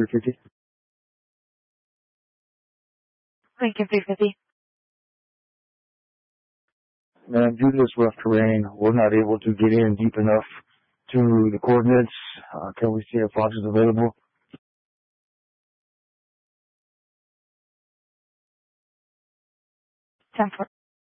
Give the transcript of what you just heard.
350. Lincoln 350. Man, due to this rough terrain, we're not able to get in deep enough to the coordinates. Can we see if Fox is available? 10-4.